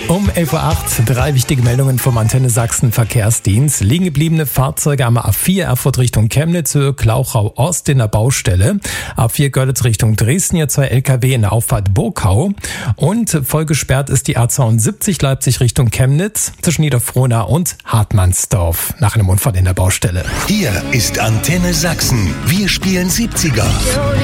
Um 11.08 Uhr 3 wichtige Meldungen vom Antenne Sachsen Verkehrsdienst. Liegen gebliebene Fahrzeuge am A4 Erfurt Richtung Chemnitz, Höhe Klauchau Ost in der Baustelle. A4 Görlitz Richtung Dresden, hier 2 LKW in der Auffahrt Burkau. Und voll gesperrt ist die A72 Leipzig Richtung Chemnitz zwischen Niederfrohna und Hartmannsdorf nach einem Unfall in der Baustelle. Hier ist Antenne Sachsen. Wir spielen 70er.